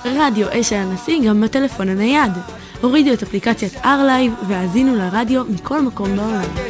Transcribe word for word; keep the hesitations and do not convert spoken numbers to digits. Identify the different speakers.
Speaker 1: רדיו אשל הנשיא גם בטלפון הנייד. הורידו את אפליקציית R-Live והאזינו לרדיו מכל מקום בעולם.